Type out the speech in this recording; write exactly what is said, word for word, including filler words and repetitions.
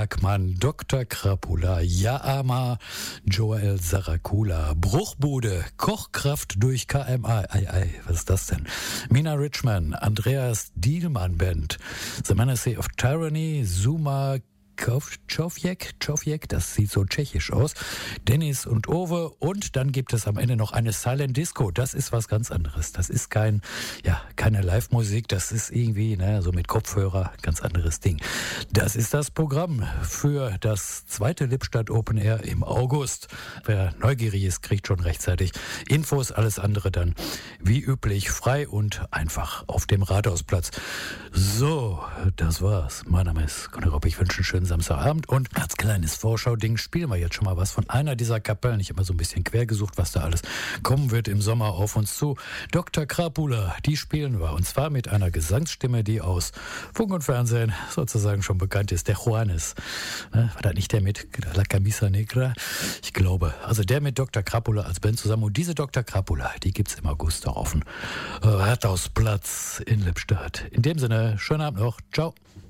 Bergmann, Doktor Krapula, Jaama, Joel Saracula, Bruchbude, Kochkraft durch K M A, ei, ei, was ist das denn? Mina Richman, Andreas Dielmann Band, The Menace of Tyranny, Zuma Czofjek, Czofjek, das sieht so tschechisch aus, Dennis und Owe, und dann gibt es am Ende noch eine Silent Disco. Das ist was ganz anderes. Das ist kein, ja, keine Live-Musik, das ist irgendwie, ne, so mit Kopfhörer, ganz anderes Ding. Das ist das Programm für das zweite Lippstadt Open Air im August. Wer neugierig ist, kriegt schon rechtzeitig Infos, alles andere dann wie üblich frei und einfach auf dem Rathausplatz. So, das war's. Mein Name ist Conny Ropp. Ich wünsche einen schönen Samstagabend, und als kleines Vorschau-Ding spielen wir jetzt schon mal was von einer dieser Kapellen. Ich habe mal so ein bisschen quer gesucht, was da alles kommen wird im Sommer auf uns zu. Doktor Krapula, die spielen wir, und zwar mit einer Gesangsstimme, die aus Funk und Fernsehen sozusagen schon bekannt ist, der Juanes. Ne? War das nicht der mit La Camisa Negra? Ich glaube. Also der mit Doktor Krapula als Band zusammen, und diese Doktor Krapula, die gibt's im August auch auf dem Rathausplatz in Lippstadt. In dem Sinne, schönen Abend noch. Ciao.